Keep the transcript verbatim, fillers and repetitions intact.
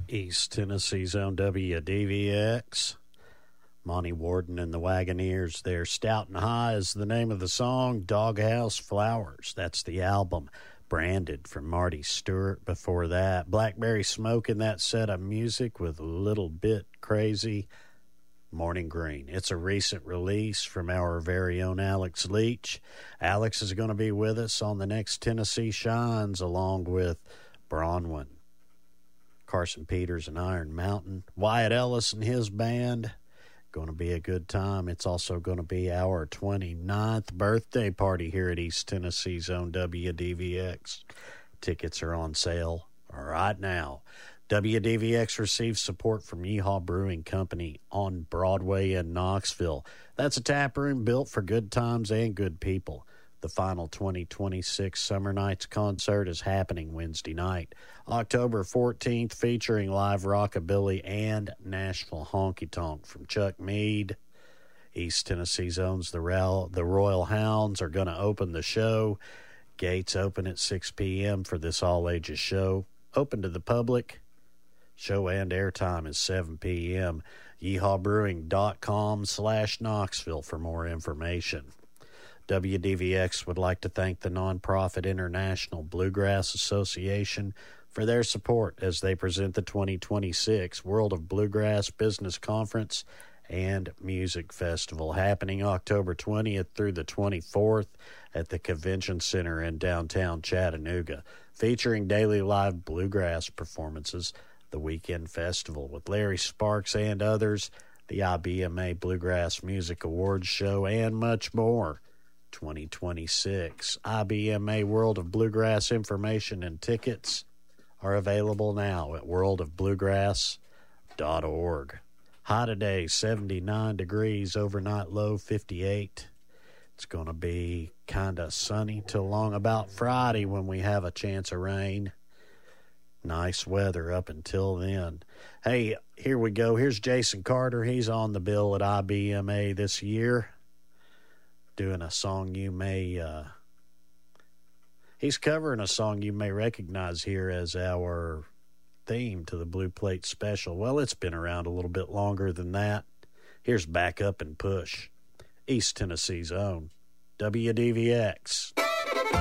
East Tennessee's own W D V X. Monty Warden and the Wagoneers there. Stout and High is the name of the song. Doghouse Flowers, that's the album. Branded from Marty Stewart before that. Blackberry Smoke in that set of music with a little bit crazy. Morning Green. It's a recent release from our very own Alex Leach. Alex is going to be with us on the next Tennessee Shines along with Bronwyn, Carson Peters and Iron Mountain, Wyatt Ellis and his band. Going to be a good time. It's also going to be our twenty-ninth birthday party here at East Tennessee's own W D V X. Tickets are on sale right now. W D V X receives support from Yeehaw Brewing Company on Broadway in Knoxville. That's a tap room built for good times and good people. The final twenty twenty-six Summer Nights concert is happening Wednesday night, October fourteenth, featuring live rockabilly and Nashville honky tonk from Chuck Mead. East Tennessee owns the, Royal, the Royal Hounds are going to open the show. Gates open at six p.m. for this all-ages show. Open to the public. Show and airtime is seven p.m. yeehawbrewing.com slash Knoxville for more information. W D V X would like to thank the nonprofit International Bluegrass Association for their support as they present the twenty twenty-six World of Bluegrass Business Conference and Music Festival, happening October twentieth through the twenty-fourth at the Convention Center in downtown Chattanooga, featuring daily live bluegrass performances, the weekend festival with Larry Sparks and others, the I B M A Bluegrass Music Awards show, and much more. twenty twenty-six I B M A World of Bluegrass information and tickets are available now at world of bluegrass dot org. High today, seventy-nine degrees, overnight low fifty-eight. It's going to be kind of sunny till along about Friday when we have a chance of rain. Nice weather up until then. Hey, here we go. Here's Jason Carter. He's on the bill at I B M A this year, doing a song you may, uh, he's covering a song you may recognize here as our theme to the Blue Plate Special. Well, it's been around a little bit longer than that. Here's Back Up and Push, East Tennessee's own W D V X.